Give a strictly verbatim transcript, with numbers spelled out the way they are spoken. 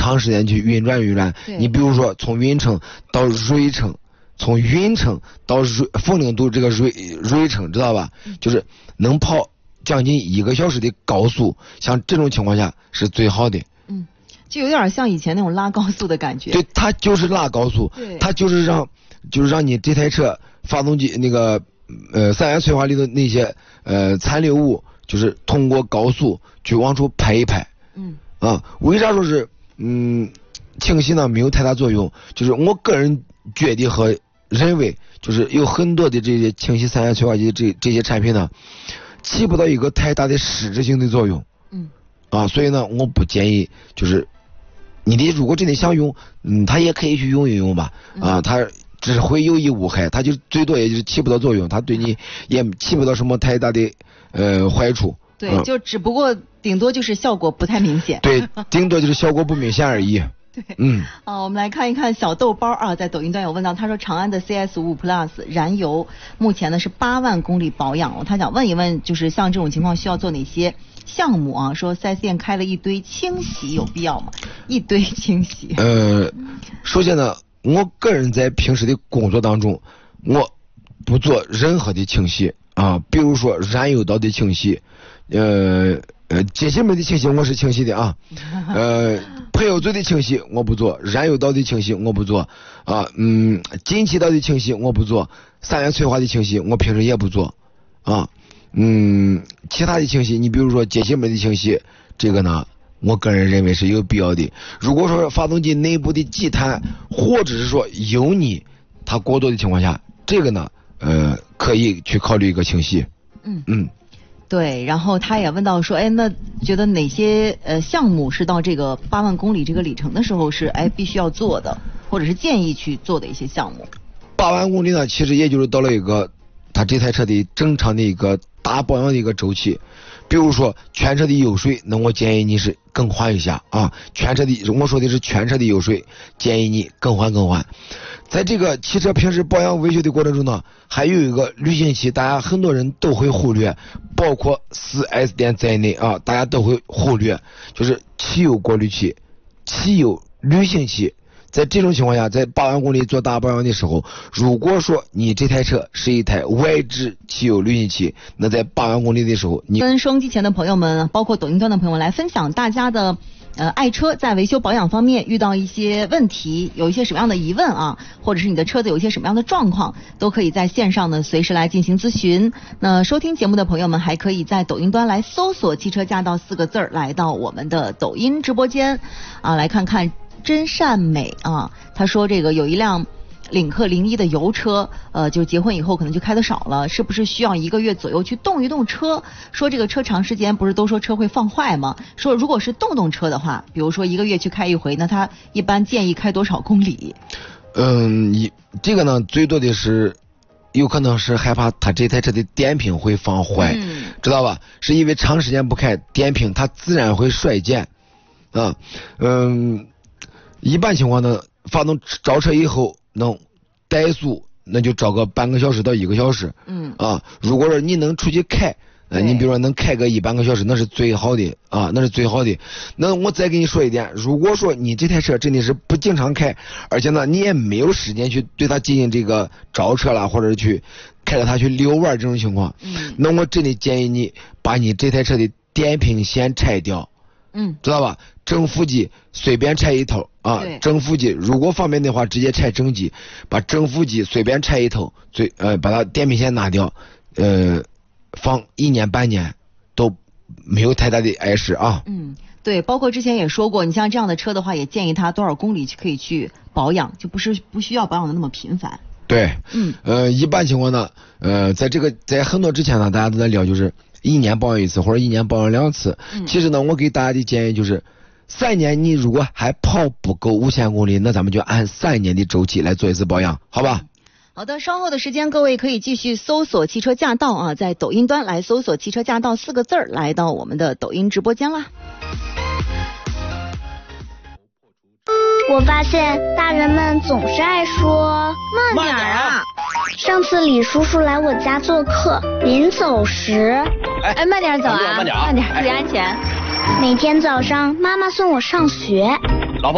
长时间去运转运转。你比如说从运城到芮城，从运城到芮凤岭都这个芮芮城，知道吧？就是能跑将近一个小时的高速，像这种情况下是最好的。 嗯，就有点像以前那种拉高速的感觉。 对，它就是拉高速，它就是让就是让你这台车发动机那个呃三元催化里的那些呃残留物，就是通过高速去往出排一排。 嗯啊，为啥说是嗯清洗呢没有太大作用？就是我个人觉得和认为，就是有很多的这些清洗三元催化剂这这些产品呢，起不到一个太大的实质性的作用。 嗯啊，所以呢，我不建议就是你的如果真的想用，嗯，他也可以去用一用吧。啊，它只会有益无害，它就最多也就是起不到作用，它对你也起不到什么太大的呃坏处。 对，嗯、就只不过顶多就是效果不太明显。 对，顶多就是效果不明显而已。 对， 嗯。 啊，我们来看一看小豆包啊，在抖音端有问到，他说长安的 C S 五 Plus 燃油目前呢是八万公里保养，他想问一问，就是像这种情况需要做哪些项目啊？说四 S 店开了一堆清洗，有必要吗？一堆清洗。呃， 首先呢，我个人在平时的工作当中，我不做任何的清洗啊，比如说燃油道的清洗，呃呃，节气门的清洗我是清洗的啊，呃，喷油嘴的清洗我不做，燃油道的清洗我不做啊，嗯，进气道的清洗我不做，三元催化的清洗我平时也不做啊，嗯，其他的清洗，你比如说节气门的清洗，这个呢，我个人认为是有必要的。如果说发动机内部的积碳或者是说油腻它过多的情况下，这个呢，呃，可以去考虑一个清洗。 嗯嗯。 对，然后他也问到说，哎，那觉得哪些呃项目是到这个八万公里这个里程的时候是哎必须要做的，或者是建议去做的一些项目？ 八万公里呢，其实也就是到了一个他这台车的正常的一个大保养的一个周期。比如说全车的油水，那我建议你是更换一下啊。全车的，我说的是全车的油水，建议你更换更换。在这个汽车平时保养维修的过程中呢，还有一个滤清器，大家很多人都会忽略，包括 四 S 店在内啊，大家都会忽略，就是汽油过滤器、汽油滤清器。在这种情况下，在八万公里做大保养的时候，如果说你这台车是一台外置汽油滤清器，那在八万公里的时候，你跟收音机前的朋友们，包括抖音端的朋友们来分享大家的呃爱车在维修保养方面遇到一些问题，有一些什么样的疑问啊，或者是你的车子有一些什么样的状况，都可以在线上呢随时来进行咨询。那收听节目的朋友们还可以在抖音端来搜索汽车驾到四个字儿，来到我们的抖音直播间啊，来看看真善美啊，他说这个有一辆领克零一的油车，呃，就结婚以后可能就开得少了，是不是需要一个月左右去动一动车？说这个车长时间不是都说车会放坏吗？说如果是动动车的话，比如说一个月去开一回，那他一般建议开多少公里？ 嗯，你这个呢，最多的是有可能是害怕他这台车的电瓶会放坏，嗯、知道吧？是因为长时间不开，电瓶它自然会衰减啊，嗯。一般情况呢，发动着车以后能怠速，那就找个半个小时到一个小时。嗯啊，如果说你能出去开，呃，你比如说能开个一半个小时，那是最好的啊，那是最好的。那我再跟你说一点，如果说你这台车真的是不经常开，而且呢你也没有时间去对它进行这个着车啦，或者去开着它去遛弯这种情况，嗯，那我真的建议你把你这台车的电瓶先拆掉。嗯，知道吧？正负极随便拆一头啊，正负极如果方便的话，直接拆正极，把正负极随便拆一头，最呃把它电瓶线拿掉，呃，放一年半年都没有太大的碍事啊。 嗯，对，包括之前也说过，你像这样的车的话，也建议它多少公里可以去保养，就不是不需要保养的那么频繁。 对，嗯，呃，一般情况呢，呃，在这个在很多之前呢，大家都在聊就是。一年保养一次或者一年保养两次，嗯、其实呢，我给大家的建议就是，三年你如果还跑不够五千公里，那咱们就按三年的周期来做一次保养，好吧？ 好的，稍后的时间各位可以继续搜索汽车驾到啊，在抖音端来搜索汽车驾到四个字儿，来到我们的抖音直播间啦。 我发现大人们总是爱说慢点啊。 上次李叔叔来我家做客，临走时， 哎， 慢点走啊， 慢点啊， 慢点，注意安全。 每天早上妈妈送我上学，